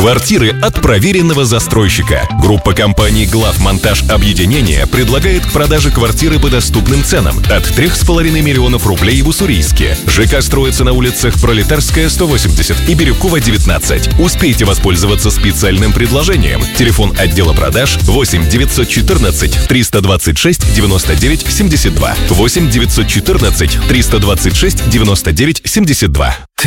Квартиры от проверенного застройщика. Группа компаний «Главмонтаж Объединение» предлагает к продаже квартиры по доступным ценам от 3,5 миллионов рублей в Уссурийске. ЖК строится на улицах Пролетарская, 180 и Бирюкова, 19. Успейте воспользоваться специальным предложением. Телефон отдела продаж 8 914 326 99 72. 8 914 326 99 72.